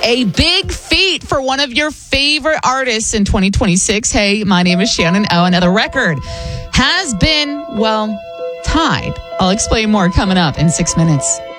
A big feat for one of your favorite artists in 2026. Hey, my name is Shannon O. Another record has been, tied. I'll explain more coming up in 6 minutes.